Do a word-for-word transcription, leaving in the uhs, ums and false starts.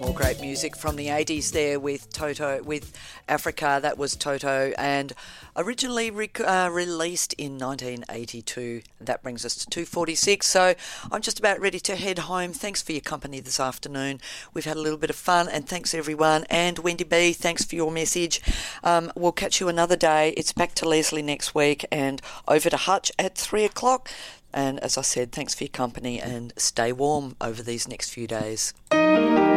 more great music from the eighties there with Toto, with Africa. That was Toto, and originally rec- uh, released in nineteen eighty-two. That brings us to two forty-six, so I'm just about ready to head home. Thanks for your company this afternoon. We've had a little bit of fun, and thanks everyone. And Wendy B, thanks for your message. Um, we'll catch you another day. It's back to Leslie next week, and over to Hutch at three o'clock. And as I said, thanks for your company, and stay warm over these next few days.